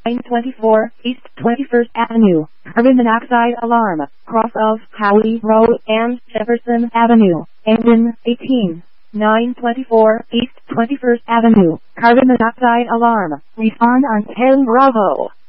924 East 21st Avenue, carbon monoxide alarm, cross of Howley Road and Jefferson Avenue, engine 18. 924 East 21st Avenue, carbon monoxide alarm, respond on 10 Bravo.